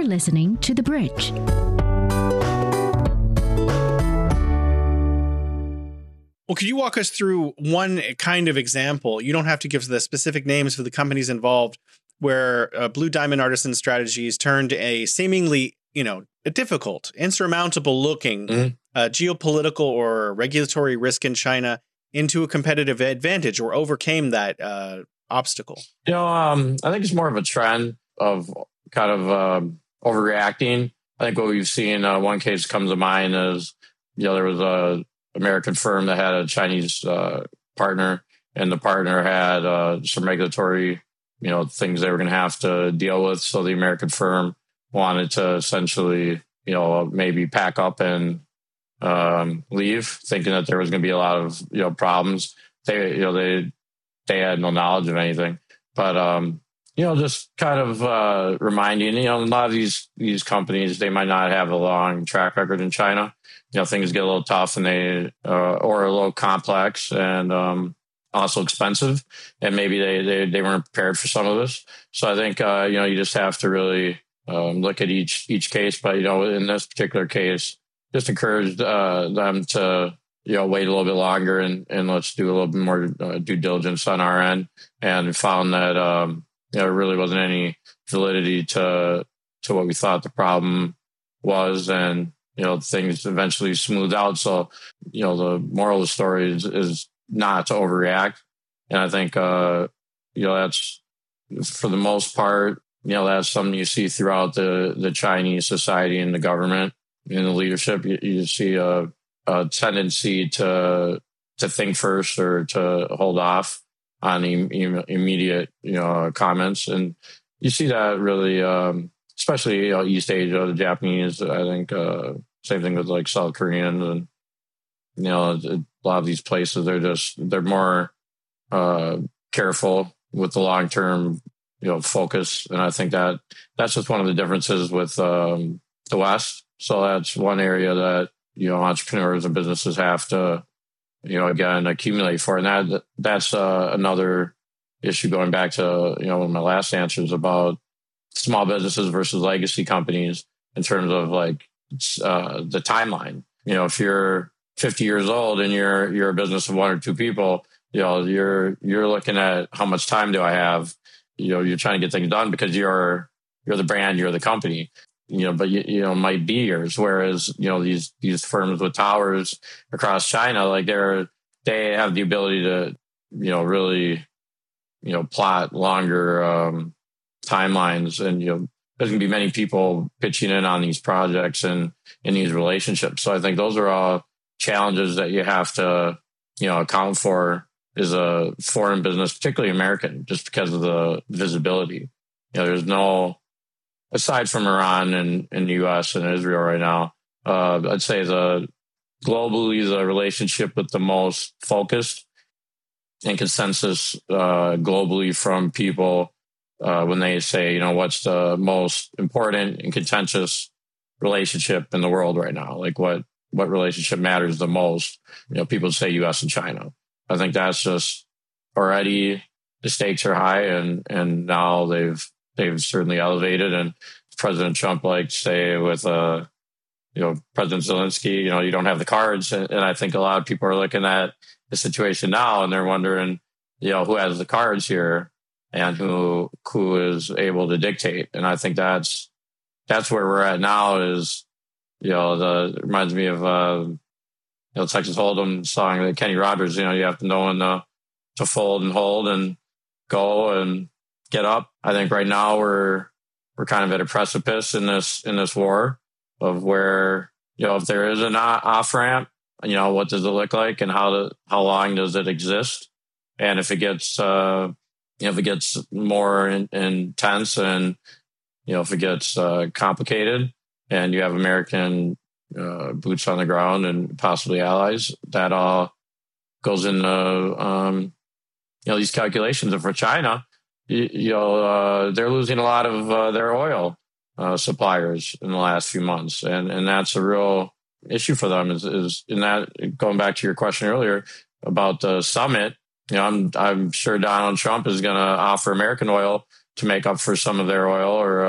listening to The Bridge. Well, could you walk us through one kind of example? You don't have to give the specific names for the companies involved, where Blue Diamond Artisan Strategies turned a seemingly, a difficult, insurmountable looking geopolitical or regulatory risk in China into a competitive advantage, or overcame that obstacle? I think it's more of a trend of kind of overreacting. I think what we've seen, one case comes to mind is, there was a American firm that had a Chinese partner, and the partner had some regulatory, things they were going to have to deal with. So the American firm wanted to essentially, maybe pack up and leave, thinking that there was going to be a lot of, problems. They had no knowledge of anything, but just kind of reminding, a lot of these companies, they might not have a long track record in China. Things get a little tough and or a little complex and also expensive, and maybe they weren't prepared for some of this. So I think you just have to really look at each case, but in this particular case, just encourage them to wait a little bit longer and let's do a little bit more due diligence on our end, and found that there really wasn't any validity to what we thought the problem was, and things eventually smoothed out. So the moral of the story is not to overreact, and I think that's, for the most part, that's something you see throughout the Chinese society and the government and the leadership. You see a tendency to think first or to hold off on immediate comments, and you see that really, especially East Asia, the Japanese. I think same thing with like South Koreans, and a lot of these places, they're more careful with the long term focus, and I think that's just one of the differences with the West. So that's one area that entrepreneurs and businesses have to again accumulate for, and that's another issue, going back to one of my last answers about small businesses versus legacy companies in terms of like the timeline. If you're 50 years old and you're a business of one or two people, you're looking at how much time do I have. You're trying to get things done because you're the brand, you're the company. But it might be years. Whereas these firms with towers across China, like they have the ability to really plot longer timelines, and there's going to be many people pitching in on these projects and in these relationships. So I think those are all challenges that you have to account for as a foreign business, particularly American, just because of the visibility. There's no, aside from Iran and the U.S. and Israel right now, I'd say globally the relationship with the most focused and consensus globally from people when they say, what's the most important and contentious relationship in the world right now? Like what relationship matters the most? People say U.S. and China. I think that's just already, the stakes are high, and now they've certainly elevated. And President Trump likes to say with President Zelensky, you don't have the cards. And I think a lot of people are looking at the situation now and they're wondering, who has the cards here and who is able to dictate. And I think that's where we're at now. Is it reminds me of Texas Hold'em song that Kenny Rogers. You have to know when to fold and hold and go and get up. I think right now we're kind of at a precipice in this war of where if there is an off ramp, what does it look like, and how long does it exist? And if it gets more intense, and if it gets complicated, and you have American boots on the ground and possibly allies, that all goes into these calculations. And for China, they're losing a lot of their oil suppliers in the last few months, and that's a real issue for them. Is in that, going back to your question earlier about the summit, I'm sure Donald Trump is going to offer American oil to make up for some of their oil, or